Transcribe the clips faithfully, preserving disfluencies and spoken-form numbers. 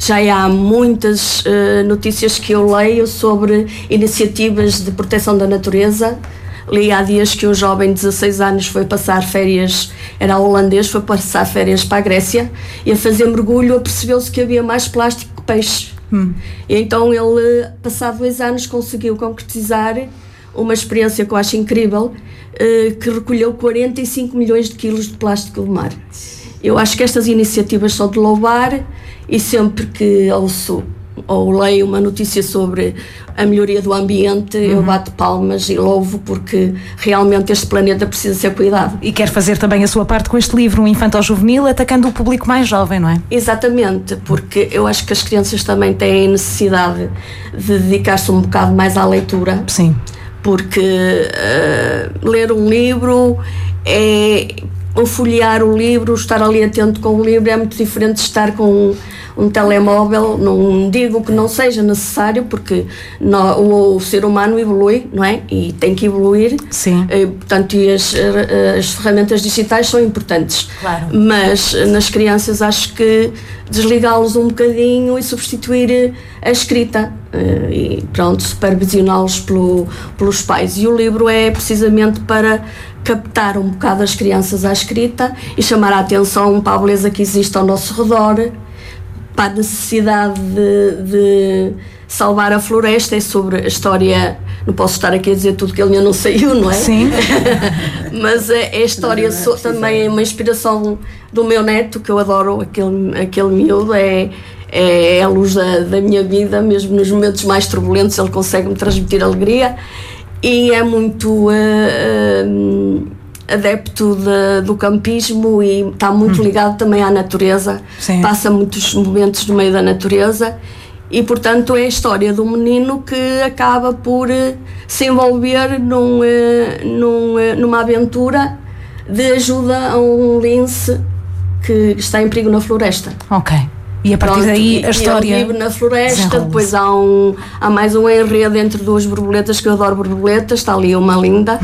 já há muitas uh, notícias que eu leio sobre iniciativas de proteção da natureza. Li há dias que um jovem de dezasseis anos foi passar férias, era holandês, foi passar férias para a Grécia e a fazer mergulho apercebeu-se que havia mais plástico que peixe. Hum. E então ele, passado dois anos, conseguiu concretizar uma experiência que eu acho incrível, uh, que recolheu quarenta e cinco milhões de quilos de plástico do mar. Eu acho que estas iniciativas são de louvar e sempre que ouço ou leio uma notícia sobre a melhoria do ambiente, uhum. eu bato palmas e louvo, porque realmente este planeta precisa ser cuidado. E quer fazer também a sua parte com este livro, um infanto-juvenil, atacando o público mais jovem, não é? Exatamente, porque eu acho que as crianças também têm necessidade de dedicar-se um bocado mais à leitura. Sim. Porque uh, ler um livro é... ou folhear o livro, estar ali atento com o livro é muito diferente de estar com um, um telemóvel. Não digo que não seja necessário, porque no, o, o ser humano evolui, não é? E tem que evoluir. Sim. E, portanto, e as, as ferramentas digitais são importantes. Claro. Mas nas crianças acho que desligá-los um bocadinho e substituir a escrita e pronto, supervisioná-los pelo, pelos pais. E o livro é precisamente para captar um bocado as crianças à escrita e chamar a atenção para a beleza que existe ao nosso redor, para a necessidade de, de salvar a floresta. É sobre a história, não posso estar aqui a dizer tudo que ele ainda não saiu, não é? Sim. Mas é, é a história, não, não é também é uma inspiração do meu neto, que eu adoro, aquele, aquele miúdo, é, é a luz da, da minha vida, mesmo nos momentos mais turbulentos ele consegue-me transmitir alegria. E é muito uh, uh, adepto de, do campismo e está muito hum. ligado também à natureza. Sim. Passa muitos momentos no meio da natureza e, portanto, é a história de um menino que acaba por uh, se envolver num, uh, num, uh, numa aventura de ajuda a um lince que está em perigo na floresta. Ok. E a partir Pronto, daí a história. Ele vive na floresta, depois há, um, há mais um enredo entre duas borboletas, que eu adoro borboletas, está ali uma linda.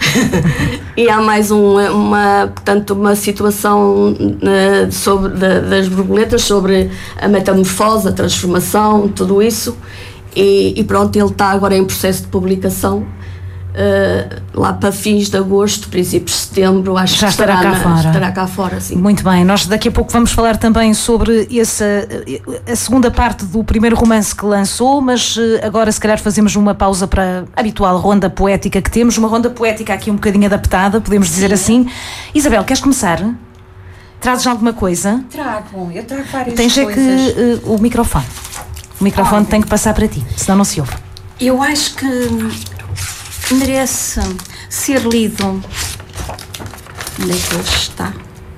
E há mais um, uma, portanto, uma situação uh, sobre, de, das borboletas, sobre a metamorfose, a transformação, tudo isso. E, e pronto, ele está agora em processo de publicação. Uh, lá para fins de agosto, princípios de setembro, acho Já que estará, estará cá na, fora. estará cá fora, sim. Muito bem, nós daqui a pouco vamos falar também sobre essa, a segunda parte do primeiro romance que lançou, mas agora se calhar fazemos uma pausa para a habitual ronda poética que temos, uma ronda poética aqui um bocadinho adaptada, podemos dizer sim. assim. Isabel, queres começar? Trazes alguma coisa? Trago, eu trago várias Tens coisas. Tens é que uh, o microfone, o microfone ah, tem que passar para ti, senão não se ouve. Eu acho que merece ser lido. Onde é que ele está?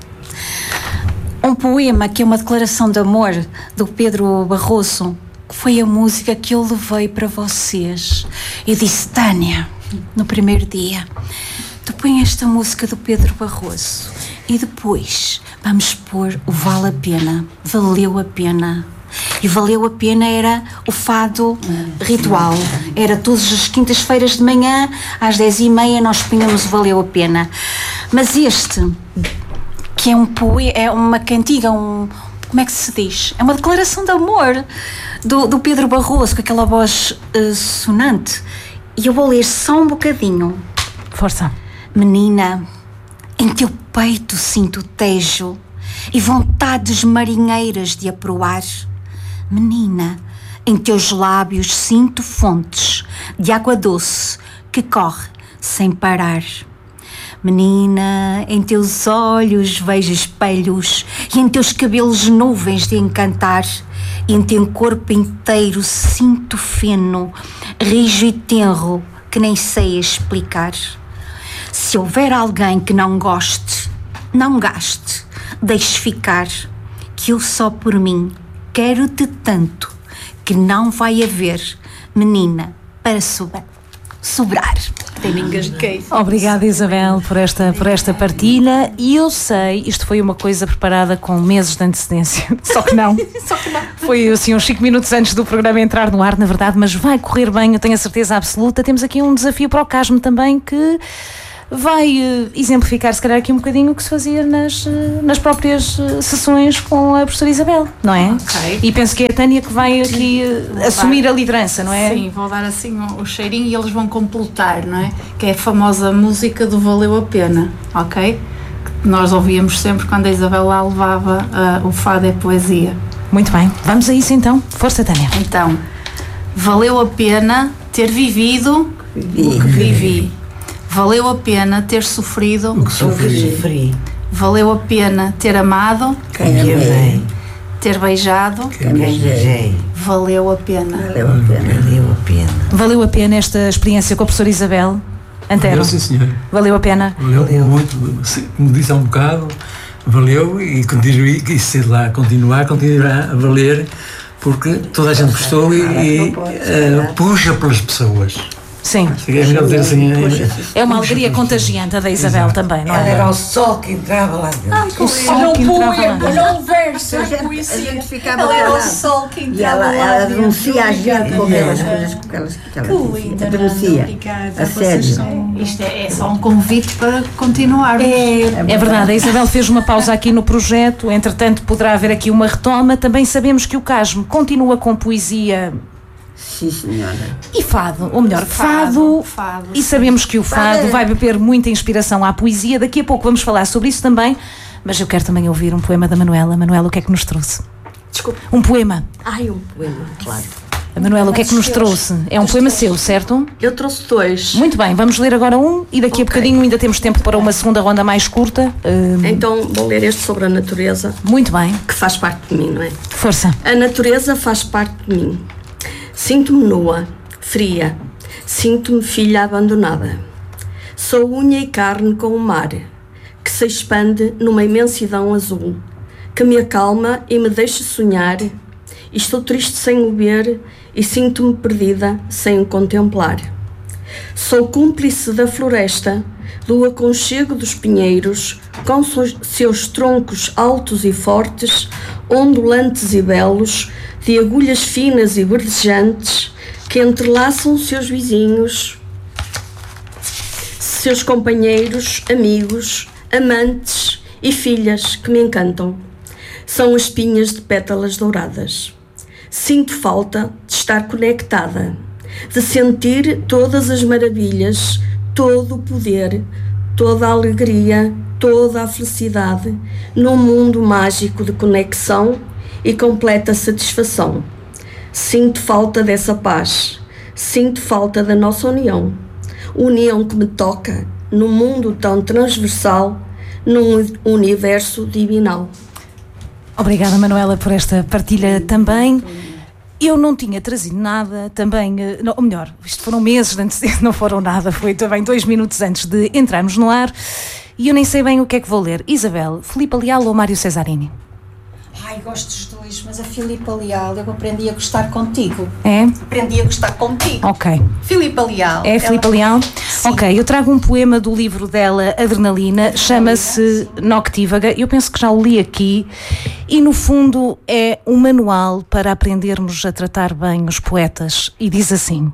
Um poema que é uma declaração de amor do Pedro Barroso, que foi a música que eu levei para vocês. Eu disse: Tânia, no primeiro dia, tu põe esta música do Pedro Barroso e depois vamos pôr o Vale a Pena, valeu a pena. E valeu a pena era o fado ritual. Era todas as quintas-feiras de manhã, às dez e meia, nós punhamos o Valeu a Pena. Mas este, que é um poema, é uma cantiga, um, como é que se diz? É uma declaração de amor do, do Pedro Barroso, com aquela voz uh, sonante. E eu vou ler só um bocadinho. Força. Menina, em teu peito sinto tejo e vontades marinheiras de aproar. Menina, em teus lábios sinto fontes de água doce que corre sem parar. Menina, em teus olhos vejo espelhos e em teus cabelos nuvens de encantar. E em teu corpo inteiro sinto feno, rijo e tenro que nem sei explicar. Se houver alguém que não goste, não gaste, deixe ficar, que eu só por mim quero-te tanto que não vai haver menina para sobrar. sobrar. Tem me engasguei. Obrigada, Isabel, por esta, por esta partilha. E eu sei, isto foi uma coisa preparada com meses de antecedência. Só que não. Só que não. Foi assim uns cinco minutos antes do programa entrar no ar, na verdade, mas vai correr bem, eu tenho a certeza absoluta. Temos aqui um desafio para o Casmo também que vai uh, exemplificar, se calhar, aqui um bocadinho o que se fazia nas, uh, nas próprias uh, sessões com a professora Isabel, não é? Ok. E penso que é a Tânia que vai aqui uh, assumir a liderança, não é? Sim, vou dar assim o, o cheirinho e eles vão completar, não é? Que é a famosa música do Valeu a Pena, ok? Que nós ouvíamos sempre quando a Isabel lá levava uh, o Fado é Poesia. Muito bem, vamos a isso então. Força, Tânia. Então, valeu a pena ter vivido Vivi. o que vivi. Valeu a pena ter sofrido O que sofri. Valeu a pena ter amado, Quem amei. ter beijado. Quem beijei. Valeu a pena. Valeu a pena. Valeu a pena. Valeu a pena esta experiência com a professora Isabel Antero? Valeu, sim, senhor. Valeu a pena? Valeu, valeu muito, como disse há um bocado, valeu e continue, e sei lá, continuar, continuará a valer, porque toda a gente gostou e, e uh, puxa pelas pessoas. Sim. É melhor dizer assim. É uma alegria contagiante a da Isabel. Exato. Também, não Ela é? era o sol que entrava lá dentro. O sol que entrava lá dentro. Não verso, A gente, a gente ficava ela era o calado. sol que E entrava ela, lá ela dentro. denuncia a gente com aquelas Obrigada. coisas que ela, que ela Que dizia. linda, Denuncia. Nanda, obrigada. A Vocês sério. são- Isto é, é só um convite para continuarmos. É verdade, a Isabel fez uma pausa aqui no projeto, entretanto poderá haver aqui uma retoma. Também sabemos que o Casmo continua com poesia Sim, senhora. e fado, ou melhor, fado, Fado, fado, e sim. sabemos que o fado Fado é- vai beber muita inspiração à poesia. Daqui a pouco vamos falar sobre isso também, mas eu quero também ouvir um poema da Manuela. Manuela, o que é que nos trouxe? Desculpa. Um poema. Ai, um poema, claro. A Manuela, o que é que nos trouxe? É um poema seu, certo? Eu trouxe dois. Muito bem, vamos ler agora um e daqui a Ok. bocadinho ainda temos tempo para uma segunda ronda mais curta. Hum, Então vou ler este sobre a natureza, muito bem, que faz parte de mim, não é? força. A natureza faz parte de mim. Sinto-me nua, fria. Sinto-me filha abandonada. Sou unha e carne com o mar, que se expande numa imensidão azul, que me acalma e me deixa sonhar. E estou triste sem o ver e sinto-me perdida sem o contemplar. Sou cúmplice da floresta, do aconchego dos pinheiros, com seus- seus troncos altos e fortes, ondulantes e belos, de agulhas finas e verdejantes, que entrelaçam seus vizinhos, seus companheiros, amigos, amantes e filhas que me encantam. São espinhas de pétalas douradas. Sinto falta de estar conectada, de sentir todas as maravilhas, todo o poder, toda a alegria, toda a felicidade, num mundo mágico de conexão e completa satisfação. Sinto falta dessa paz, sinto falta da nossa união, união que me toca num mundo tão transversal, num universo divinal. Obrigada, Manuela, por esta partilha também. Eu não tinha trazido nada, também, eh, não, ou melhor, isto foram meses antes, de, não foram nada, foi também dois minutos antes de entrarmos no ar e eu nem sei bem o que é que vou ler. Isabel, Filipe Leal ou Mário Cesarini? Ai, gosto dos dois, mas a Filipa Leal, eu aprendi a gostar contigo. É? Aprendi a gostar contigo. Ok. Filipa Leal. É Filipe Ela- Leal? Sim. Ok, eu trago um poema do livro dela, Adrenalina, chama-se Noctívaga. Eu penso que já o li aqui e, no fundo, é um manual para aprendermos a tratar bem os poetas. E diz assim: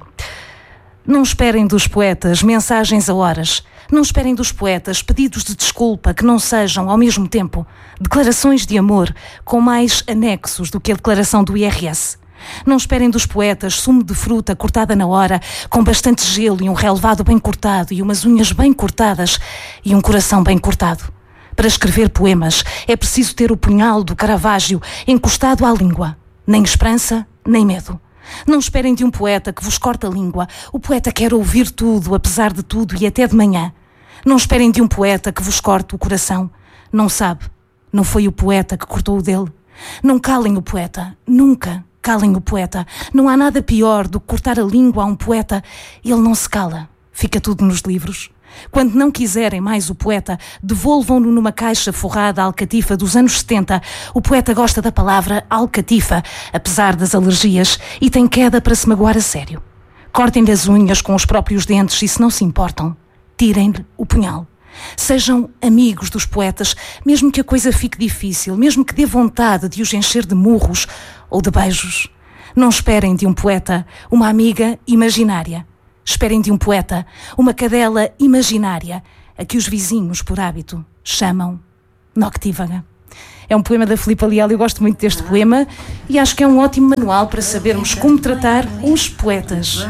não esperem dos poetas mensagens a horas. Não esperem dos poetas pedidos de desculpa que não sejam, ao mesmo tempo, declarações de amor com mais anexos do que a declaração do I R S. Não esperem dos poetas sumo de fruta cortada na hora, com bastante gelo e um relevado bem cortado e umas unhas bem cortadas e um coração bem cortado. Para escrever poemas é preciso ter o punhal do Caravaggio encostado à língua. Nem esperança, nem medo. Não esperem de um poeta que vos corta a língua. O poeta quer ouvir tudo, apesar de tudo e até de manhã. Não esperem de um poeta que vos corte o coração. Não sabe, não foi o poeta que cortou o dele. Não calem o poeta, nunca calem o poeta. Não há nada pior do que cortar a língua a um poeta. Ele não se cala, fica tudo nos livros. Quando não quiserem mais o poeta, devolvam-no numa caixa forrada à alcatifa dos anos setenta. O poeta gosta da palavra alcatifa, apesar das alergias, e tem queda para se magoar a sério. Cortem-lhe as unhas com os próprios dentes e, se não se importam, tirem-lhe o punhal. Sejam amigos dos poetas, mesmo que a coisa fique difícil, mesmo que dê vontade de os encher de murros ou de beijos. Não esperem de um poeta uma amiga imaginária. Esperem de um poeta uma cadela imaginária, a que os vizinhos, por hábito, chamam noctívaga. É um poema da Filipa Leal, eu gosto muito deste poema e acho que é um ótimo manual para sabermos como tratar os poetas.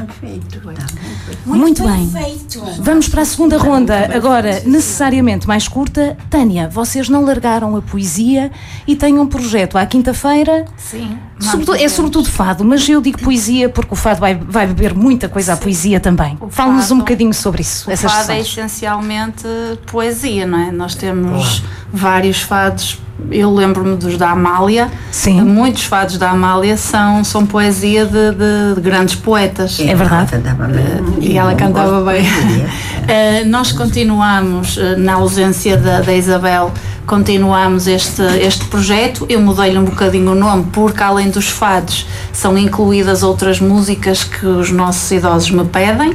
Muito bem. Vamos para a segunda ronda, agora necessariamente mais curta. Tânia, vocês não largaram a poesia e têm um projeto à quinta-feira. Sim. Sobretudo, é sobretudo fado, mas eu digo poesia porque o fado vai, vai beber muita coisa à poesia também. Fale-nos um bocadinho sobre isso. O essas fado é sessões. essencialmente poesia, não é? Nós temos vários fados. Eu lembro-me dos da Amália. Sim. Muitos fados da Amália são, são poesia de, de, de grandes poetas. É verdade. E ela cantava bem. Uh, nós continuamos, uh, na ausência da, da Isabel, continuamos este, este projeto. Eu mudei-lhe um bocadinho o nome, porque além dos fados são incluídas outras músicas que os nossos idosos me pedem,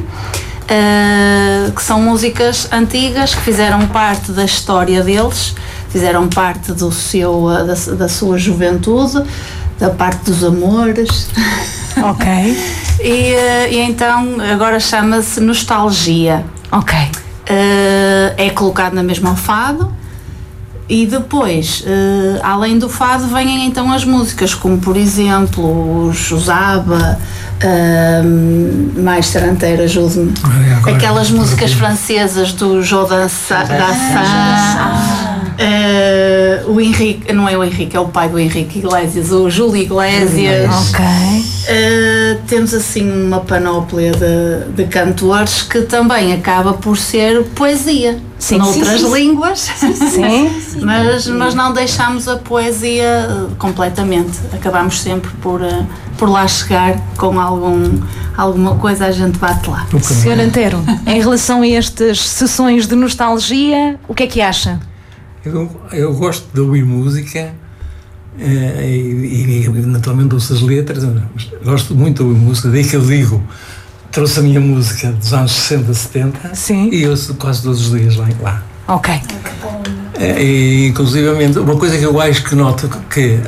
uh, que são músicas antigas, que fizeram parte da história deles, fizeram parte do seu, da, da sua juventude, da parte dos amores. Ok. E, e então agora chama-se Nostalgia. Ok. Uh, é colocado na mesma ao fado e depois, uh, além do fado, vêm então as músicas, como por exemplo os, os ABBA, uh, mais taranteira, ajude-me, aquelas músicas francesas do Jodan Dassin. Uh, o Henrique, não é o Henrique, é o pai do Henrique Iglesias, o Júlio Iglesias. Ok. Uh, temos assim uma panóplia de, de cantores que também acaba por ser poesia, sim, noutras sim, sim. línguas, sim. mas, mas não deixamos a poesia completamente, acabamos sempre por, uh, por lá chegar com algum, alguma coisa, a gente bate lá. senhor Antero, em relação a estas sessões de nostalgia, o que é que acha? Eu, eu gosto de ouvir música eh, e, e naturalmente ouço as letras, mas gosto muito de ouvir música, daí que eu digo, trouxe a minha música dos anos sessenta, setenta. Sim. E ouço quase todos os dias lá. lá. Ok. Eh, e, inclusivamente, uma coisa que eu acho que noto que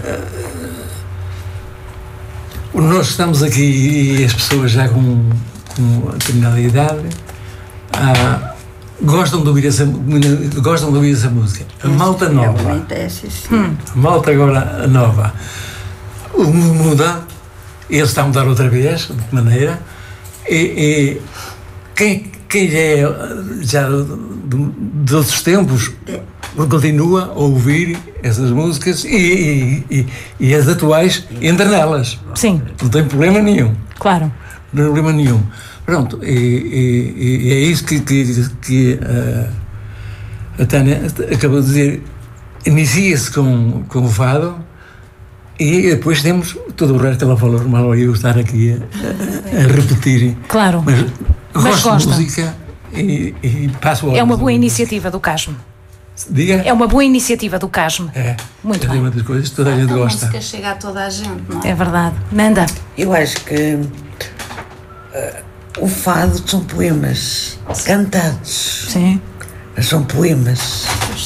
uh, nós estamos aqui e as pessoas já com, com determinada idade uh, Gostam de, ouvir essa, gostam de ouvir essa música. A malta nova. Hum. A malta agora nova. O mundo muda. Ele está a mudar outra vez, de que maneira. E, e quem, quem é já de, de outros tempos continua a ouvir essas músicas e, e, e, e as atuais entra nelas. Sim. Não tem problema nenhum. Claro. Não tem problema nenhum. Pronto, e, e, e é isso que, que, que uh, a Tânia acabou de dizer. Inicia-se com, com o fado e depois temos todo o resto que ela falou, mal eu estar aqui a, a repetir. Claro. Mas, Mas gosto gosta. de música e, e passo a É uma boa iniciativa do Casmo. Diga? É uma boa iniciativa do Casmo. É. Muito é bem. uma das coisas que toda a gente a gosta. A música chega a toda a gente, não é? É verdade. Nanda. Eu acho que uh, o fado são poemas cantados. Sim. Mas são poemas.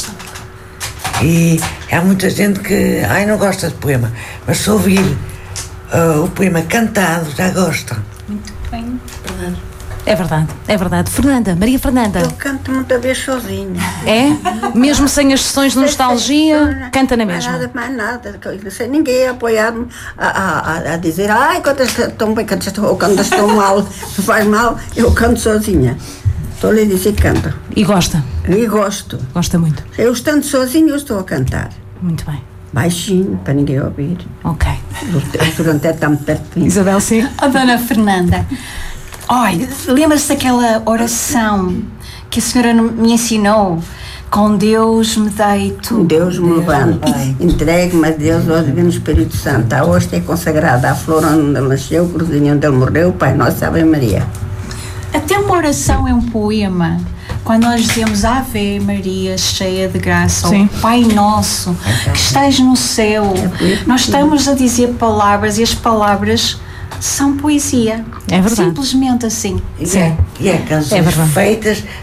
E há muita gente que ai, não gosta de poema, mas se ouvir uh, o poema cantado já gosta. Muito bem. Verdade. É verdade, é verdade. Fernanda, Maria Fernanda. Eu canto muita vez sozinha. É? Mesmo sem as sessões de nostalgia, canta na mesma. Nada, mais nada. Sem ninguém apoiar-me a, a, a dizer ai, quando estão bem, ou quando estão mal, faz mal, eu canto sozinha. Estou a lhe dizer que canto. E gosta? E gosto. Gosta muito. Eu estando sozinha, eu estou a cantar. Muito bem. Baixinho, para ninguém ouvir. Ok. O durante é tão perto de mim. Isabel, sim. Oh, Dona Fernanda, olha, lembra-se daquela oração que a senhora me ensinou? Com Deus me deito. Deus me levanta. Entregue-me a Deus, ao Divino Espírito Santo. A hoste é consagrada à flor onde ele nasceu, o cruzinho onde ele morreu, Pai Nosso, Ave Maria. Até uma oração é um poema. Quando nós dizemos Ave Maria, cheia de graça, Sim. ou Pai Nosso, que estás no céu, nós estamos a dizer palavras e as palavras são poesia. É verdade. Simplesmente assim. E é, e é canções É verdade. feitas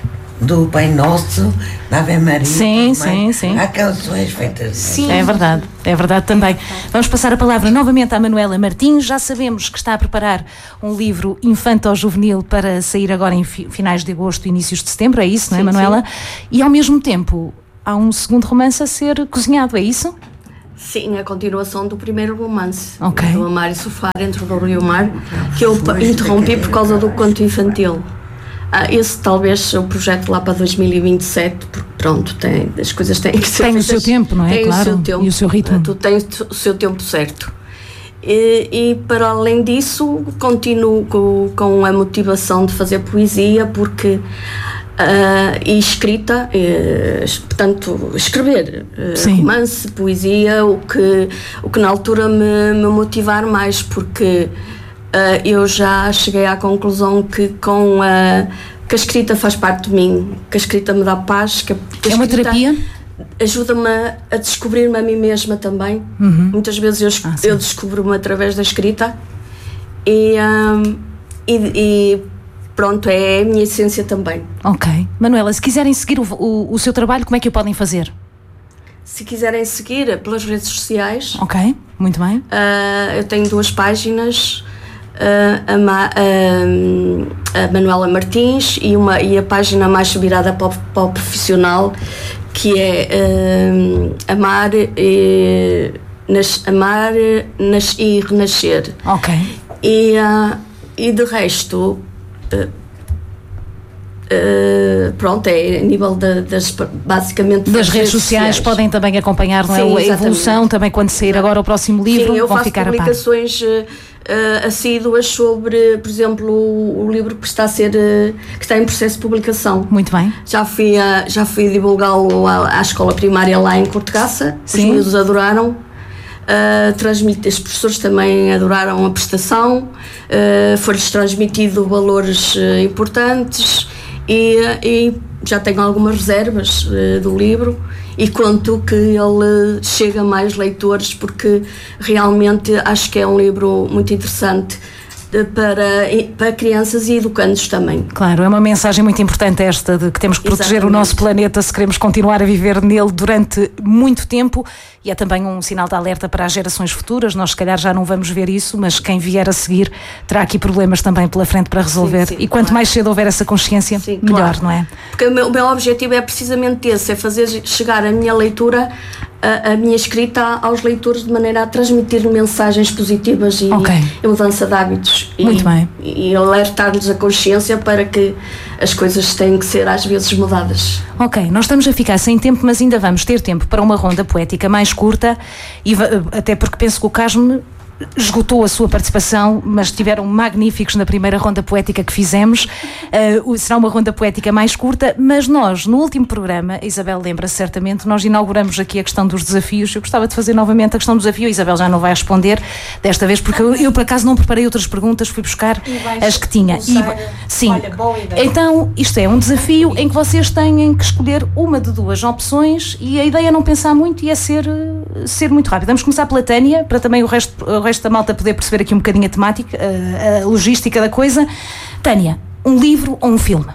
do Pai Nosso, da Ave Maria. Sim, sim, sim. Há canções feitas. Sim. É verdade, é verdade também. Vamos passar a palavra novamente à Manuela Martins. Já sabemos que está a preparar um livro infanto-juvenil para sair agora em fi- finais de agosto, inícios de setembro, é isso, não é, Sim, Manuela? sim. E ao mesmo tempo há um segundo romance a ser cozinhado, é isso? Sim, a continuação do primeiro romance, Ok. do Amar e Sofar, entre o Douro e o Mar, que eu interrompi por causa do conto infantil. Ah, esse talvez seja o projeto lá para dois mil e vinte e sete, porque pronto, tem, as coisas têm que ser Tem o feitas- seu tempo, não é? Tem Claro, o seu tempo, e o seu ritmo. Tu tens o seu tempo certo. E, e para além disso, continuo com, com a motivação de fazer poesia, porque Uh, e escrita, uh, portanto, escrever uh, romance, poesia, o que, o que na altura me, me motivar mais, porque uh, eu já cheguei à conclusão que com a, que a escrita faz parte de mim, que a escrita me dá paz, que a, que a é uma terapia? Ajuda-me a, a descobrir-me a mim mesma também. Uhum. Muitas vezes eu, ah, eu descubro-me através da escrita e, um, e, e pronto, é a minha essência também. Ok. Manuela, se quiserem seguir o, o, o seu trabalho, como é que o podem fazer? Se quiserem seguir pelas redes sociais. Ok, muito bem. Uh, eu tenho duas páginas, uh, a, Ma, uh, a Manuela Martins e, uma, e a página mais virada para o, para o profissional, que é uh, Amar, e, nas, Amar nas, e Renascer. Ok. E, uh, e de resto... Uh, uh, pronto, é a nível de, das basicamente das, das redes sociais, sociais podem também acompanhar, não é? Sim, a evolução também quando sair Exato. Agora o próximo livro. Sim, eu vão faço ficar publicações uh, uh, assíduas sobre, por exemplo, o, o livro que está a ser uh, que está em processo de publicação. Muito bem. Já fui a, já fui divulgá-lo à, à escola primária lá em Cortegaça. Os miúdos adoraram. Uh, transmite, os professores também adoraram a prestação, uh, foi-lhes transmitido valores uh, importantes e, e já tenho algumas reservas uh, do livro e conto que ele chega a mais leitores, porque realmente acho que é um livro muito interessante para, para crianças e educandos também. Claro, é uma mensagem muito importante esta de que temos que proteger Exatamente. O nosso planeta se queremos continuar a viver nele durante muito tempo, e é também um sinal de alerta para as gerações futuras. Nós se calhar já não vamos ver isso, mas quem vier a seguir terá aqui problemas também pela frente para resolver, sim, sim, e quanto claro. mais cedo houver essa consciência, sim, melhor, claro. não é? Porque o meu, o meu objetivo é precisamente esse, é fazer chegar a minha leitura, a, a minha escrita aos leitores, de maneira a transmitir mensagens positivas e, okay. e mudança de hábitos. Muito e, bem. E alertar-lhes a consciência para que as coisas têm que ser às vezes mudadas. Ok, nós estamos a ficar sem tempo, mas ainda vamos ter tempo para uma ronda poética mais curta, e até porque penso que o Casme esgotou a sua participação, mas estiveram magníficos na primeira ronda poética que fizemos. Uh, será uma ronda poética mais curta, mas nós, no último programa, a Isabel lembra-se certamente, nós inauguramos aqui a questão dos desafios. Eu gostava de fazer novamente a questão do desafio. A Isabel já não vai responder desta vez, porque eu, eu por acaso não preparei outras perguntas, fui buscar as que tinha. Usar, e, sim. Olha, boa ideia. Então, isto é um desafio em que vocês têm que escolher uma de duas opções, e a ideia é não pensar muito e é ser, ser muito rápido. Vamos começar pela Tânia, para também o resto, o resto da malta poder perceber aqui um bocadinho a temática, a, a logística da coisa. Tânia, um livro ou um filme?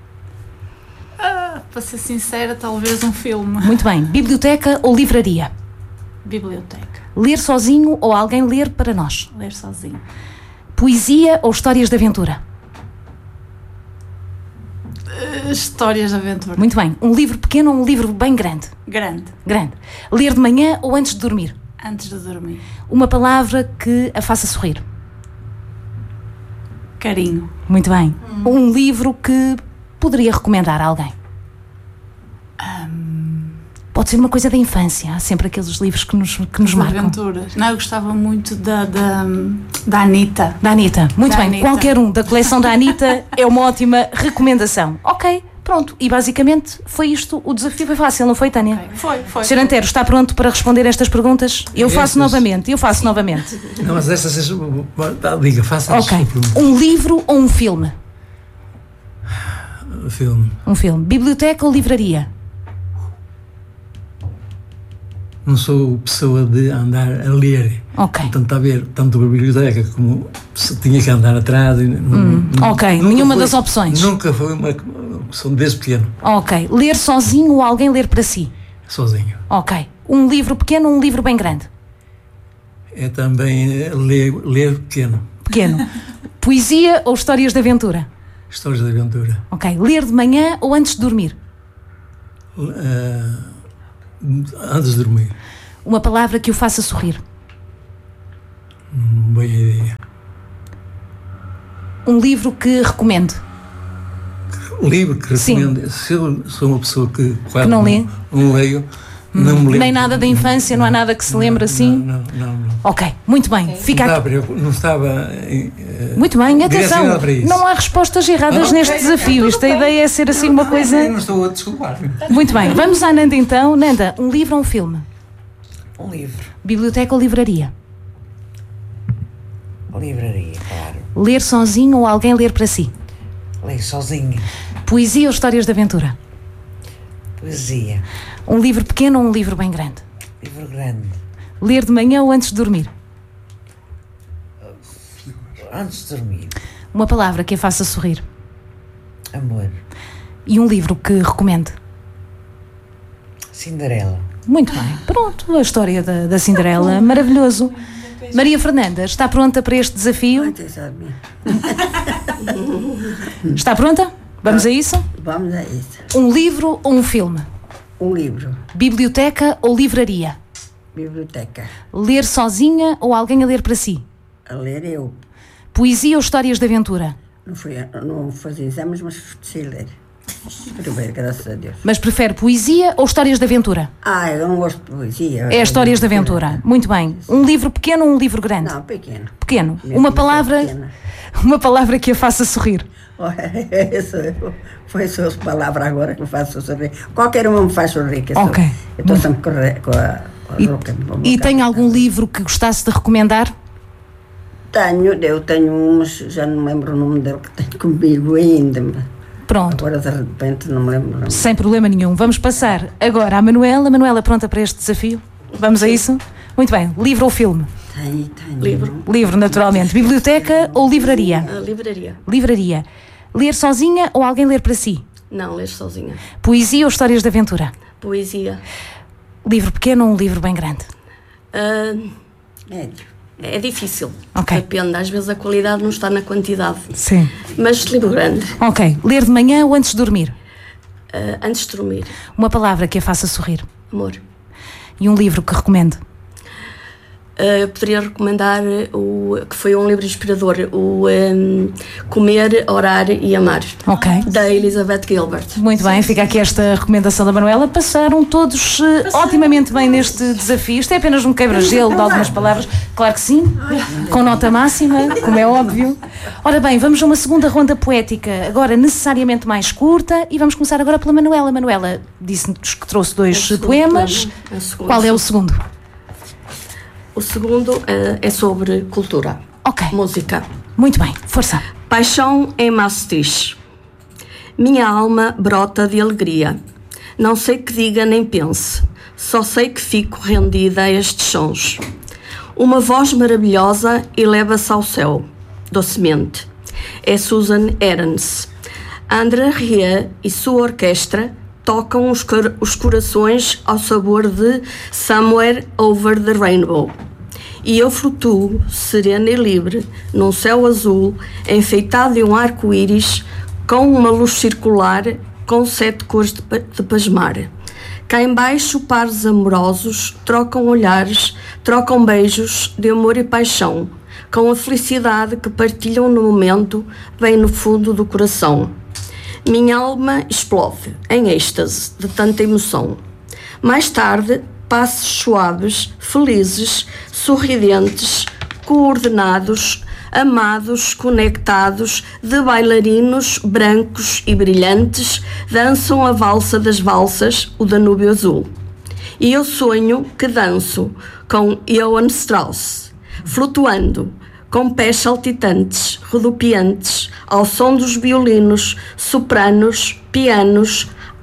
Ah, para ser sincera, talvez um filme. Muito bem. Biblioteca ou livraria? Biblioteca. Ler sozinho ou alguém ler para nós? Ler sozinho. Poesia ou histórias de aventura? Uh, histórias de aventura. Muito bem. Um livro pequeno ou um livro bem grande? Grande. Grande. Ler de manhã ou antes de dormir? Antes de dormir. Uma palavra que a faça sorrir? Carinho. Muito bem. Hum. Um livro que poderia recomendar a alguém? Um... Pode ser uma coisa da infância. Há sempre aqueles livros que nos, que nos marcam. Aventuras. Não, eu gostava muito da, da, da Anitta. Da Anitta. Muito da bem. Anitta. Qualquer um da coleção da Anitta é uma ótima recomendação. Ok. Pronto, e basicamente foi isto, o desafio foi fácil, não foi, Tânia? Okay. Foi, foi. senhor Antero, está pronto para responder estas perguntas? Eu faço estas... novamente, eu faço novamente. Não, mas estas... Diga, faça Ok, um livro ou um filme? Um filme. Um filme. Biblioteca ou livraria? não sou pessoa de andar a ler. Ok. Portanto, a ver, tanto a biblioteca como se tinha que andar atrás. Hum, não, ok, nenhuma foi, das opções. Nunca foi uma opção desde pequeno. Ok. Ler sozinho ou alguém ler para si? Sozinho. Ok. Um livro pequeno ou um livro bem grande? É também ler, ler pequeno. Pequeno. Poesia ou histórias de aventura? Histórias de aventura. Ok. Ler de manhã ou antes de dormir? Uh, antes de dormir. Uma palavra que o faça sorrir? Hum, boa ideia. Um livro que recomende? Um livro que recomendo? Sim. Se eu sou uma pessoa que, que não lê? Não leio. Não me lembro. Nem nada da infância, não, não há nada que se não, lembre assim? Não, não, não, não. Ok, muito bem. Okay. Fica não, aqui. estava, não estava. Uh, muito bem, atenção. Não há respostas erradas ah, neste okay, desafio. Isto a ideia é ser assim uma coisa. Eu não estou a desculpar. Muito bem, vamos à Nanda então. Nanda, um livro ou um filme? Um livro. Biblioteca ou livraria? Livraria, claro. Ler sozinho ou alguém ler para si? Ler sozinho. Poesia ou histórias de aventura? Poesia. Um livro pequeno ou um livro bem grande? Livro grande. Ler de manhã ou antes de dormir? Antes de dormir. Uma palavra que a faça sorrir? Amor. E um livro que recomende? Cinderela. Muito bem. Pronto, a história da, da Cinderela. Maravilhoso. Maria Fernanda, está pronta para este desafio? Está pronta? Vamos a isso? Vamos a isso. Um livro ou um filme? Um livro. Biblioteca ou livraria? Biblioteca. Ler sozinha ou alguém a ler para si? A ler eu. Poesia ou histórias de aventura? Não, fui, não fazia exames, mas sei ler. Escrever, graças a Deus. Mas prefere poesia ou histórias de aventura? Ah, eu não gosto de poesia. É histórias de aventura. Muito bem. Um livro pequeno ou um livro grande? Não, pequeno. Pequeno. Uma palavra, uma palavra que a faça sorrir. Foi a sua palavra agora que me faz sorrir. Qualquer uma me faz sorrir. Que ok. Eu estou sempre com a, com a, com a e, boca. E tem algum livro que gostasse de recomendar? Tenho, eu tenho um, mas já não me lembro o nome dele que tenho comigo ainda. Pronto. Agora de repente não me lembro. Não. Sem problema nenhum. Vamos passar agora à Manuela. Manuela, pronta para este desafio? Vamos a isso? Muito bem. Livro ou filme? Tenho, tenho. Livro. Livro, naturalmente. Biblioteca ou livraria? Uh, livraria. Livraria. Ler sozinha ou alguém ler para si? Não, ler sozinha. Poesia ou histórias de aventura? Poesia. Livro pequeno ou um livro bem grande? Uh, Médio. É difícil. Okay. Depende. Às vezes a qualidade não está na quantidade. Sim. Mas livro grande. Ok. Ler de manhã ou antes de dormir? Uh, antes de dormir. Uma palavra que a faça sorrir? Amor. E um livro que recomende? Uh, poderia recomendar o que foi um livro inspirador, o um, Comer, Orar e Amar, okay. da Elizabeth Gilbert. Muito bem, fica aqui esta recomendação da Manuela. Passaram todos uh, otimamente bem neste desafio. Isto é apenas um quebra-gelo de algumas palavras, claro que sim, com nota máxima, como é óbvio. Ora bem, vamos a uma segunda ronda poética, agora necessariamente mais curta, e vamos começar agora pela Manuela. Manuela disse-nos que trouxe dois poemas. Qual é o segundo? O segundo uh, é sobre cultura. Ok. Música. Muito bem, força. Paixão em Maastricht. Minha alma brota de alegria. Não sei que diga nem pense. Só sei que fico rendida a estes sons. Uma voz maravilhosa eleva-se ao céu, docemente. É Susan Aarons. André Rieu e sua orquestra tocam os, cor- os corações ao sabor de Somewhere Over the Rainbow. E eu flutuo, serena e livre, num céu azul, enfeitado de um arco-íris, com uma luz circular, com sete cores de, pa- de pasmar. Cá embaixo, pares amorosos trocam olhares, trocam beijos de amor e paixão, com a felicidade que partilham no momento, bem no fundo do coração. Minha alma explode em êxtase de tanta emoção. Mais tarde, passos suaves, felizes, sorridentes, coordenados, amados, conectados, de bailarinos brancos e brilhantes, dançam a valsa das valsas, o Danúbio Azul. E eu sonho que danço com Johann Strauss, flutuando, com pés saltitantes, rodopiantes, ao som dos violinos, sopranos, pianos,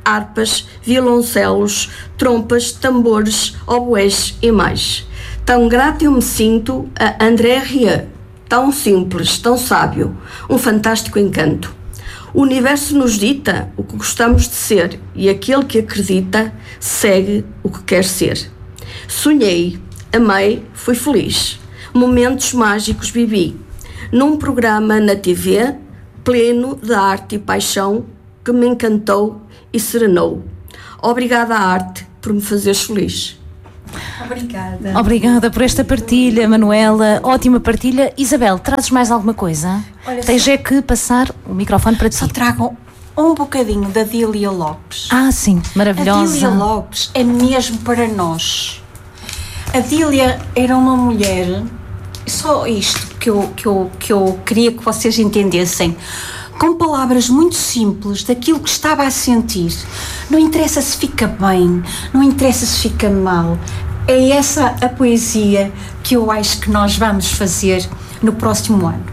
harpas, violoncelos, trompas, tambores, oboés e mais. Tão grato eu me sinto a André Rieu, tão simples, tão sábio, um fantástico encanto. O universo nos dita o que gostamos de ser e aquele que acredita segue o que quer ser. Sonhei, amei, fui feliz. Momentos mágicos vivi. Num programa na T V, pleno de arte e paixão, que me encantou e serenou. Obrigada à arte por me fazeres feliz. Obrigada. Obrigada por esta partilha, Manuela. Ótima partilha. Isabel, trazes mais alguma coisa? Olha, Tens só- é que passar o microfone para ti. Só trago um bocadinho da Dília Lopes. Ah, sim, A maravilhosa. Dília Lopes é mesmo para nós. A Dília era uma mulher, só isto que eu, que eu, que eu queria que vocês entendessem, com palavras muito simples daquilo que estava a sentir. Não interessa se fica bem, não interessa se fica mal. É essa a poesia que eu acho que nós vamos fazer no próximo ano.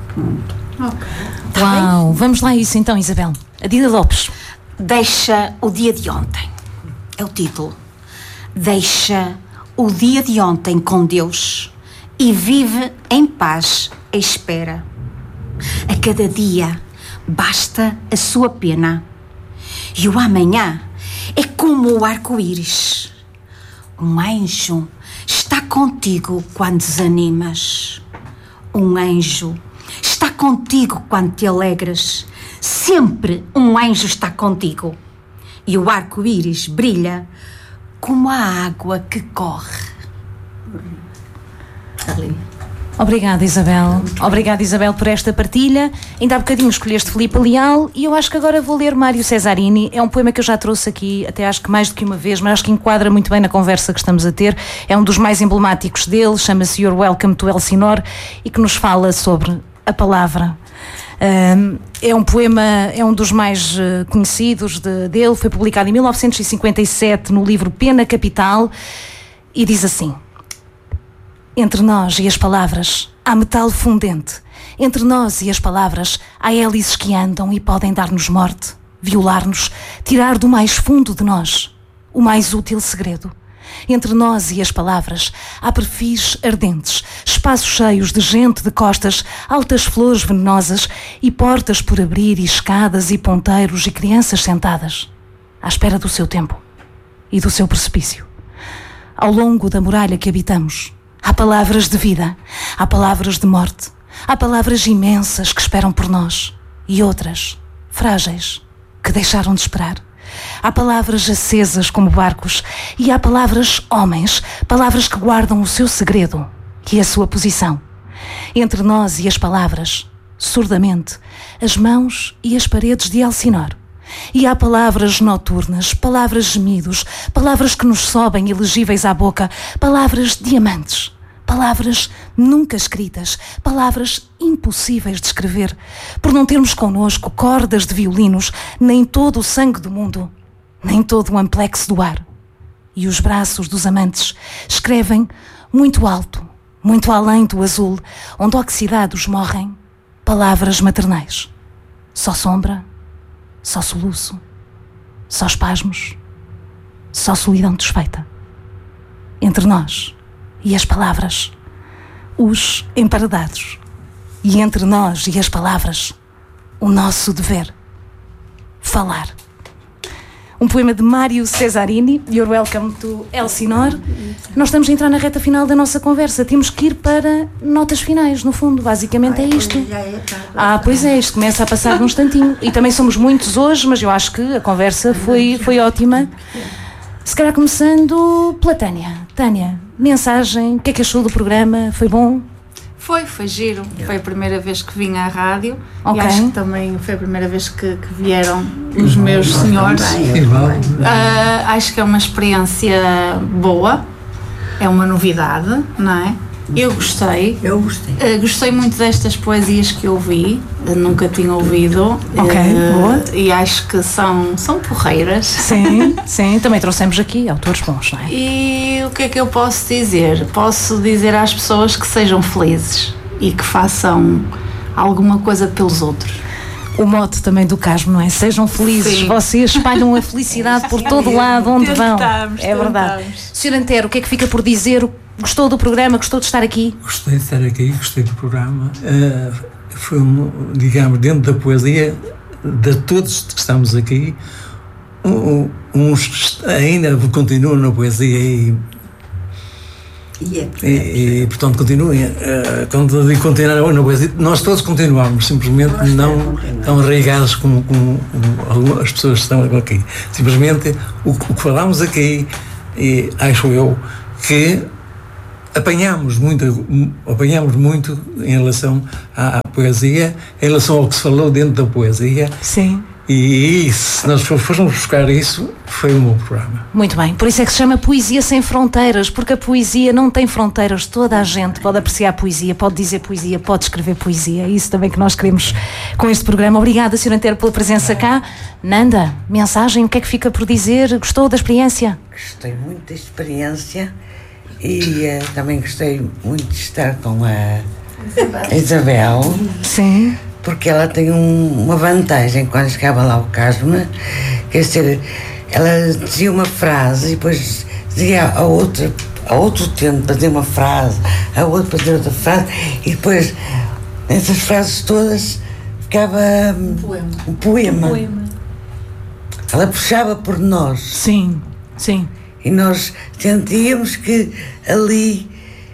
Uau, vamos lá a isso então, Isabel. Adília Lopes. Deixa o dia de ontem. É o título. Deixa o dia de ontem com Deus e vive em paz à espera. A cada dia basta a sua pena. E o amanhã é como o arco-íris. Um anjo está contigo quando desanimas. Um anjo está contigo quando te alegras. Sempre um anjo está contigo. E o arco-íris brilha como a água que corre. Ali. Obrigada, Isabel. Obrigada, Isabel, por esta partilha. Ainda há bocadinho escolheste Filipe Leal e eu acho que agora vou ler Mário Cesarini. É um poema que eu já trouxe aqui, até acho que mais do que uma vez, mas acho que enquadra muito bem na conversa que estamos a ter. É um dos mais emblemáticos dele, chama-se You're Welcome to Elsinore e que nos fala sobre a palavra. Um, é um poema, é um dos mais uh, conhecidos de, dele, foi publicado em mil novecentos e cinquenta e sete no livro Pena Capital e diz assim: entre nós e as palavras há metal fundente. Entre nós e as palavras há hélices que andam e podem dar-nos morte, violar-nos, tirar do mais fundo de nós o mais útil segredo. Entre nós e as palavras há perfis ardentes, espaços cheios de gente de costas, altas flores venenosas e portas por abrir e escadas e ponteiros e crianças sentadas à espera do seu tempo e do seu precipício. Ao longo da muralha que habitamos, há palavras de vida, há palavras de morte, há palavras imensas que esperam por nós e outras, frágeis, que deixaram de esperar. Há palavras acesas como barcos e há palavras homens, palavras que guardam o seu segredo e a sua posição. Entre nós e as palavras, surdamente, as mãos e as paredes de Elsinore. E há palavras noturnas, palavras gemidos, palavras que nos sobem ilegíveis à boca, palavras diamantes, palavras nunca escritas, palavras impossíveis de escrever, por não termos connosco cordas de violinos, nem todo o sangue do mundo, nem todo o amplexo do ar. E os braços dos amantes escrevem muito alto, muito além do azul, onde oxidados morrem, palavras maternais. Só sombra, só soluço, só espasmos, só solidão desfeita. Entre nós e as palavras, os emparedados. E entre nós e as palavras, o nosso dever, falar. Um poema de Mário Cesarini, You're Welcome to Elsinore. Nós estamos a entrar na reta final da nossa conversa. Temos que ir para notas finais, no fundo. Basicamente é isto. Ah, pois é, isto começa a passar num instantinho. E também somos muitos hoje, mas eu acho que a conversa foi, foi ótima. Se calhar começando pela Tânia. Tânia, mensagem, o que é que achou do programa? Foi bom? Foi, foi giro. Foi a primeira vez que vim à rádio. Ok. E acho que também foi a primeira vez que, que vieram os meus senhores. Igual. Ah, acho que é uma experiência boa. É uma novidade, não é? Eu gostei. Eu gostei. Uh, gostei muito destas poesias que ouvi, uh, nunca tinha ouvido. Ok, uh, boa. E acho que são, são porreiras. Sim, sim. Também trouxemos aqui autores bons, não é? E o que é que eu posso dizer? Posso dizer às pessoas que sejam felizes e que façam alguma coisa pelos outros. O mote também do Casmo, não é? Sejam felizes, Sim. vocês espalham a felicidade por todo o lado onde tentamos, vão. É verdade. Tentamos. senhor Antero, o que é que fica por dizer? Gostou do programa? Gostou de estar aqui? Gostei de estar aqui, gostei do programa. Uh, foi, um, digamos, dentro da poesia, de todos que estamos aqui, um, uns ainda continuam na poesia e E, é e, e portanto continuem uh, quando digo continuar na poesia, nós todos continuamos, simplesmente nós não tão arraigados como, como, como as pessoas que estão aqui, simplesmente o, o que falamos aqui, e acho eu que apanhamos muito, apanhamos muito em relação à, à poesia, em relação ao que se falou dentro da poesia. Sim. E, e se nós fôssemos buscar isso, foi um bom programa. Muito bem, por isso é que se chama Poesia Sem Fronteiras, porque a poesia não tem fronteiras, toda a gente pode apreciar poesia, pode dizer poesia, pode escrever poesia, é isso também que nós queremos com este programa. Obrigada, senhor Antero, pela presença cá. Nanda, mensagem, o que é que fica por dizer? Gostou da experiência? Gostei muito da experiência e uh, também gostei muito de estar com a, a Isabel. Sim. Porque ela tem um, uma vantagem quando chegava lá ao Casmo, quer dizer, ela dizia uma frase e depois dizia a outra, a outro tempo para dizer uma frase, a outro para dizer outra frase, e depois nessas frases todas ficava um poema. Um poema. Um poema. Ela puxava por nós. Sim, sim. E nós sentíamos que ali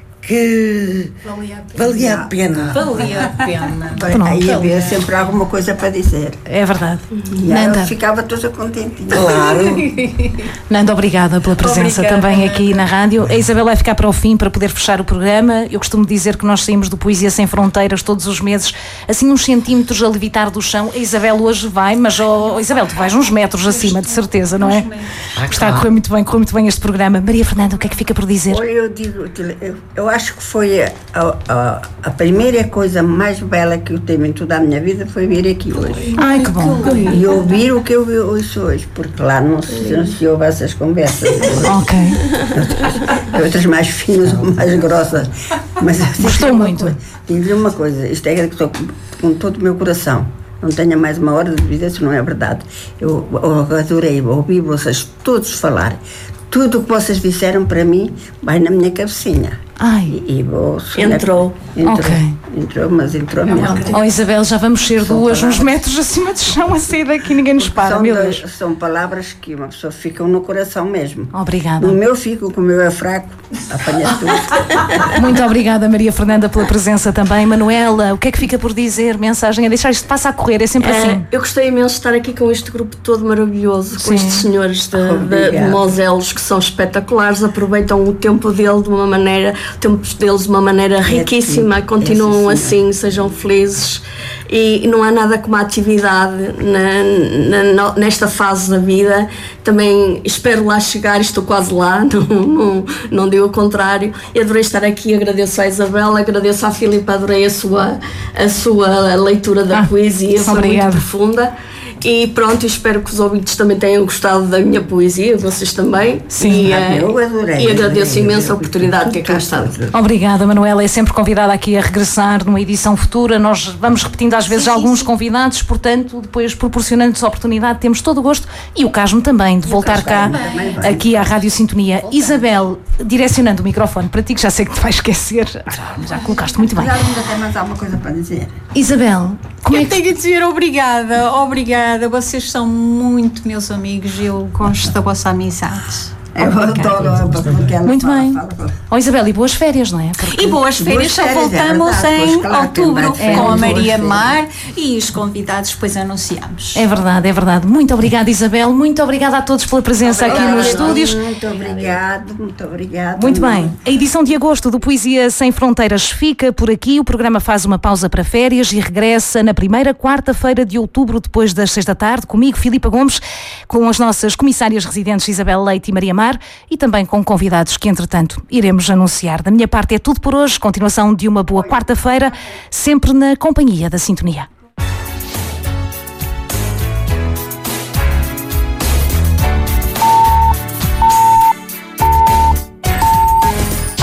que valia a pena. Valia a pena. Valia a pena. Bem, aí havia sempre alguma coisa para dizer. É verdade. E Nanda. Eu ficava toda contentinha. Claro. Nanda, obrigada pela presença obrigada, também Nanda. Aqui na rádio. A Isabel vai ficar para o fim para poder fechar o programa. Eu costumo dizer que nós saímos do Poesia Sem Fronteiras todos os meses, assim uns centímetros a levitar do chão. A Isabel hoje vai, mas oh, Isabel, tu vais uns metros acima, de certeza, não é? Ah, Está claro. a correr muito bem, correu muito bem este programa. Maria Fernanda, o que é que fica por dizer? Olha, eu digo, eu, eu acho que foi a, a, a primeira coisa mais bela que eu tenho em toda a minha vida foi vir aqui hoje. Ai, que bom. E ouvir o que eu ouço hoje, porque lá não se, não se ouve essas conversas. Ok. Outras, outras mais finas ou mais grossas. Mas gostou muito. Digo-lhe uma coisa, isto é que estou com todo o meu coração. Não tenha mais uma hora de vida, se não é verdade. Eu, eu adorei ouvir vocês todos falar. Tudo o que vocês disseram para mim vai na minha cabecinha. Ai. E, e vou entrou. Entrou, ok. entrou, mas entrou mesmo. Oh, Isabel, já vamos ser são duas, palavras. Uns metros acima do chão a sair daqui, ninguém nos para, são meu dois, Deus. São palavras que uma pessoa fica no coração mesmo. Obrigada. No meu fico, como o meu é fraco, apanha tudo. Muito obrigada, Maria Fernanda, pela presença também. Manuela, o que é que fica por dizer? Mensagem a deixar, isto passa a correr, é sempre é, assim. Eu gostei imenso de estar aqui com este grupo todo maravilhoso, com Sim. estes senhores de, de, de Moselos que são espetaculares, aproveitam o tempo dele de uma maneira, o tempo deles de uma maneira riquíssima, é, continuam é, assim, sejam felizes. E não há nada como a atividade na, na, nesta fase da vida. Também espero lá chegar, estou quase lá, não, não, não digo o contrário. E adorei estar aqui, agradeço à Isabel, agradeço à Filipe, adorei a sua, a sua leitura da ah, poesia, foi muito profunda. E pronto, espero que os ouvintes também tenham gostado da minha poesia, vocês também. Sim, e, ah, eu adorei. E agradeço imenso a oportunidade de ter cá estado. Obrigada, Manuela. É sempre convidada aqui a regressar numa edição futura. Nós vamos repetindo às vezes sim, alguns sim. convidados, portanto, depois proporcionando-nos a oportunidade, temos todo o gosto, e o Casmo também, de e voltar cá também, aqui à Rádio Sintonia. Voltando. Isabel, direcionando o microfone para ti, que já sei que te vais esquecer. Já colocaste muito bem. Já ainda tem mais alguma coisa para dizer. Isabel, como eu é que... tenho que dizer obrigada, obrigada. Vocês são muito meus amigos, eu gosto da vossa amizade. Eu adoro porque ela muito fala, bem. Fala, fala. Oh, Isabel, e boas férias, não é? Porque... E boas férias, só voltamos é em claro, outubro é, com a Maria Mar e os convidados depois anunciamos. É verdade, é verdade. Muito obrigada, Isabel. Muito obrigada a todos pela presença obrigada, aqui nos estúdios. Muito obrigado, muito obrigado. Muito bem. A edição de agosto do Poesia Sem Fronteiras fica por aqui. O programa faz uma pausa para férias e regressa na primeira quarta-feira de outubro, depois das seis da tarde, comigo, Filipa Gomes, com as nossas comissárias residentes Isabel Leite e Maria Mar, e também com convidados que, entretanto, iremos anunciar. Da minha parte é tudo por hoje. Continuação de uma boa quarta-feira, sempre na companhia da Sintonia.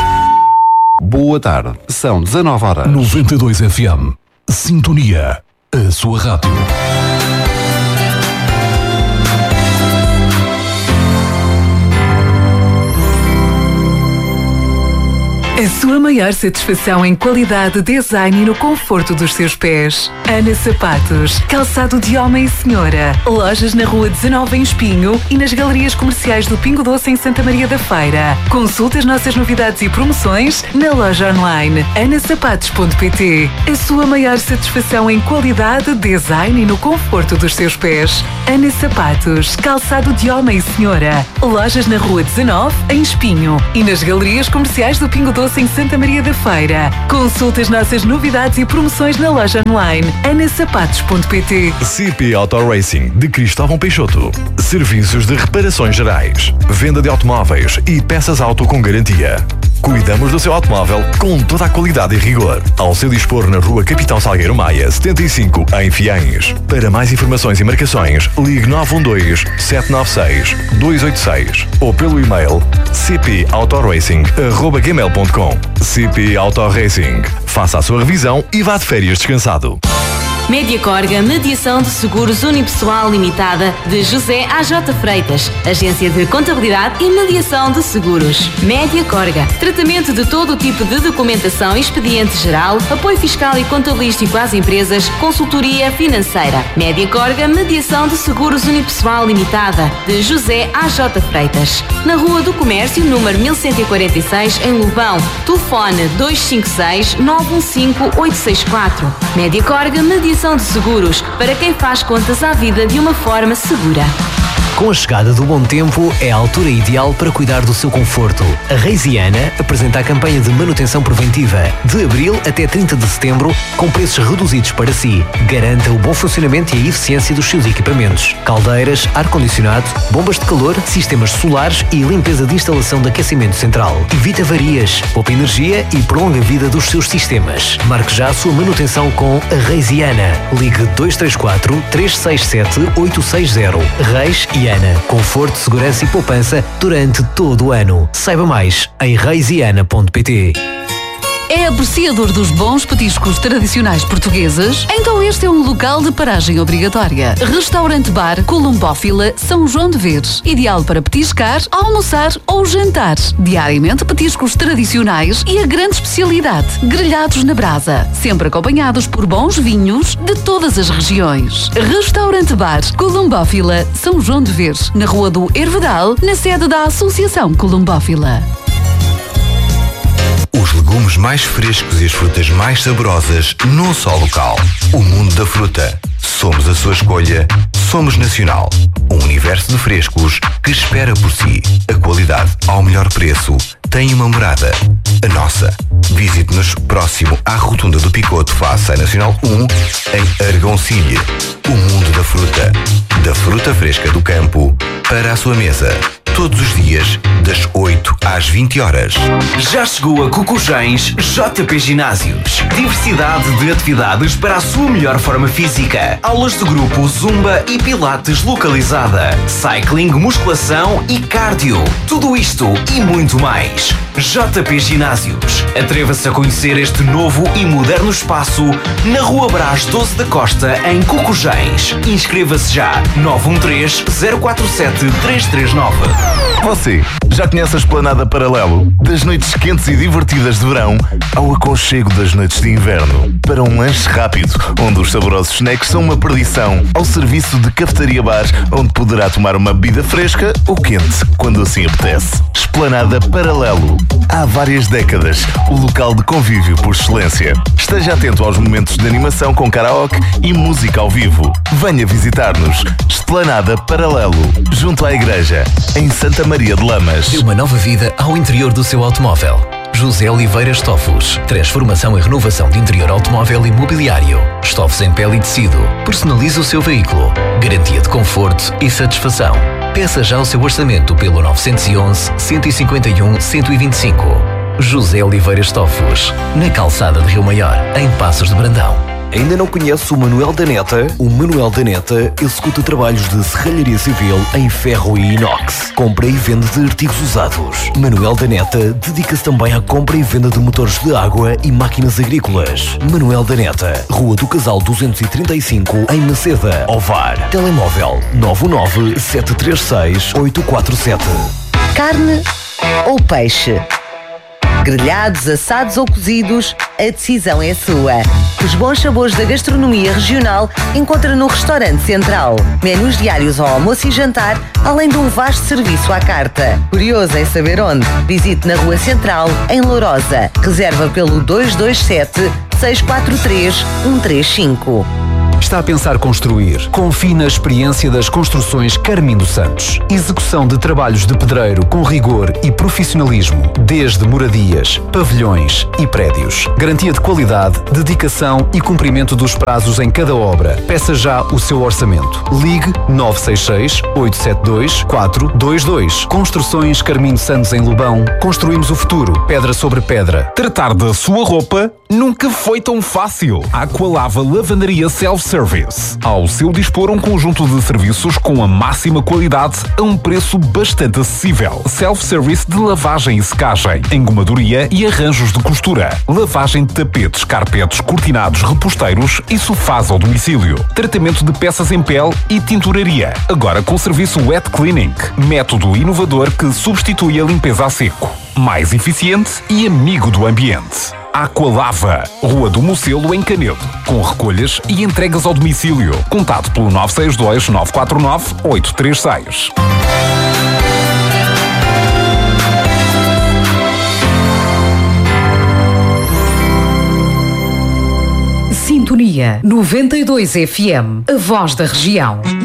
Boa tarde. São dezanove horas. noventa e dois F M. Sintonia. a sua rádio. A sua maior satisfação em qualidade, design e no conforto dos seus pés. Ana Sapatos, calçado de homem e senhora. Lojas na Rua dezanove em Espinho e nas galerias comerciais do Pingo Doce em Santa Maria da Feira. Consulte as nossas novidades e promoções na loja online ana sapatos ponto pt. A sua maior satisfação em qualidade, design e no conforto dos seus pés. Ana Sapatos, calçado de homem e senhora. Lojas na Rua dezanove em Espinho e nas galerias comerciais do Pingo Doce em Santa Maria da Feira. Consulte as nossas novidades e promoções na loja online ana sapatos ponto pt. C P Auto Racing de Cristóvão Peixoto. Serviços de reparações gerais, venda de automóveis e peças auto com garantia. Cuidamos do seu automóvel com toda a qualidade e rigor. Ao seu dispor na Rua Capitão Salgueiro Maia, setenta e cinco, em Fiães. Para mais informações e marcações, ligue nove um dois, sete nove seis, dois oito seis ou pelo e-mail c p auto racing arroba gmail ponto com. C P Auto Racing. Faça a sua revisão e vá de férias descansado. Mediacorga Mediação de Seguros Unipessoal Limitada de José A J Freitas, Agência de Contabilidade e Mediação de Seguros. Mediacorga, tratamento de todo o tipo de documentação e expediente geral, apoio fiscal e contabilístico às empresas, consultoria financeira. Mediacorga Mediação de Seguros Unipessoal Limitada de José A J Freitas, na Rua do Comércio, número mil cento e quarenta e seis, em Lobão. Telefone dois cinco seis, nove um cinco, oito seis quatro. Mediacorga Mediação de Seguros, para quem faz contas à vida de uma forma segura. Com a chegada do bom tempo, é a altura ideal para cuidar do seu conforto. A Reisiana apresenta a campanha de manutenção preventiva de abril até trinta de setembro, com preços reduzidos para si. Garanta o bom funcionamento e a eficiência dos seus equipamentos. Caldeiras, ar-condicionado, bombas de calor, sistemas solares e limpeza de instalação de aquecimento central. Evita avarias, poupa energia e prolonga a vida dos seus sistemas. Marque já a sua manutenção com a Reisiana. Ligue dois três quatro, três seis sete, oito seis zero. Reis e Ana. Conforto, segurança e poupança durante todo o ano. Saiba mais em reisiana ponto pt. É apreciador dos bons petiscos tradicionais portugueses? Então este é um local de paragem obrigatória. Restaurante Bar Columbófila São João de Veres. Ideal para petiscar, almoçar ou jantar. Diariamente petiscos tradicionais e a grande especialidade, grelhados na brasa. Sempre acompanhados por bons vinhos de todas as regiões. Restaurante Bar Columbófila São João de Veres. Na Rua do Hervedal, na sede da Associação Columbófila. Os legumes mais frescos e as frutas mais saborosas num só local. O mundo da fruta. Somos a sua escolha. Somos Nacional. Um universo de frescos que espera por si. A qualidade ao melhor preço tem uma morada. A nossa. Visite-nos próximo à Rotunda do Picoto, face à Nacional um, em Argoncilha. O mundo da fruta. Da fruta fresca do campo para a sua mesa. Todos os dias, das oito às vinte horas. Já chegou a Cocujães J P Ginásios. Diversidade de atividades para a sua melhor forma física. Aulas de grupo, zumba e pilates localizada. Cycling, musculação e cardio. Tudo isto e muito mais. J P Ginásios. Atreva-se a conhecer este novo e moderno espaço na Rua Brás doze da Costa, em Cocujães. Inscreva-se já. nove um três, zero quatro sete, três três nove. Você já conhece a Esplanada Paralelo? Das noites quentes e divertidas de verão ao aconchego das noites de inverno. Para um lanche rápido, onde os saborosos snacks são uma perdição. Ao serviço de cafetaria-bar, onde poderá tomar uma bebida fresca ou quente, quando assim apetece. Esplanada Paralelo. Há várias décadas, o local de convívio por excelência. Esteja atento aos momentos de animação com karaoke e música ao vivo. Venha visitar-nos. Esplanada Paralelo, junto à igreja, em Santa Maria de Lamas. Dê uma nova vida ao interior do seu automóvel. José Oliveira Estofos. Transformação e renovação de interior automóvel e mobiliário. Estofos em pele e tecido. Personalize o seu veículo. Garantia de conforto e satisfação. Peça já o seu orçamento pelo nove um um, cento e cinquenta e um, cento e vinte e cinco. José Oliveira Estofos. Na calçada de Rio Maior, em Passos de Brandão. Ainda não conhece o Manuel da Neta? O Manuel da Neta executa trabalhos de serralharia civil em ferro e inox. Compra e vende de artigos usados. Manuel da Neta dedica-se também à compra e venda de motores de água e máquinas agrícolas. Manuel da Neta, Rua do Casal duzentos e trinta e cinco, em Maceda, Ovar. Telemóvel nove nove sete três seis oito quatro sete. Carne ou peixe? Grelhados, assados ou cozidos, a decisão é sua. Os bons sabores da gastronomia regional encontra no Restaurante Central. Menus diários ao almoço e jantar, além de um vasto serviço à carta. Curioso em saber onde? Visite na Rua Central, em Lourosa. Reserva pelo dois dois sete, seis quatro três, um três cinco. Está a pensar construir? Confie na experiência das Construções Carmindo Santos. Execução de trabalhos de pedreiro com rigor e profissionalismo, desde moradias, pavilhões e prédios. Garantia de qualidade, dedicação e cumprimento dos prazos em cada obra. Peça já o seu orçamento. Ligue nove seis seis, oito sete dois, quatro dois dois. Construções Carmindo Santos em Lobão. Construímos o futuro, pedra sobre pedra. Tratar da sua roupa nunca foi tão fácil. Aqualava Lavandaria Self-Service. Ao seu dispor, um conjunto de serviços com a máxima qualidade a um preço bastante acessível. Self-Service de lavagem e secagem, engomadoria e arranjos de costura. Lavagem de tapetes, carpetes, cortinados, reposteiros e sofás ao domicílio. Tratamento de peças em pele e tinturaria. Agora com serviço Wet Cleaning. Método inovador que substitui a limpeza a seco. Mais eficiente e amigo do ambiente. Aqualava, Rua do Mocelo, em Canedo, com recolhas e entregas ao domicílio. Contato pelo nove seis dois, nove quatro nove, oito três seis. Sintonia noventa e dois F M, a voz da região.